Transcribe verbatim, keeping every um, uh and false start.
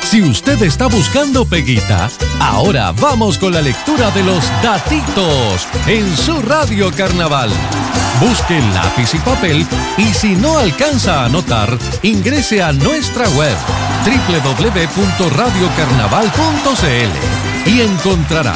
Si usted está buscando peguita, ahora vamos con la lectura de los datitos en su Radio Carnaval. Busque lápiz y papel y si no alcanza a anotar, ingrese a nuestra web doble u doble u doble u punto radio carnaval punto c l y encontrará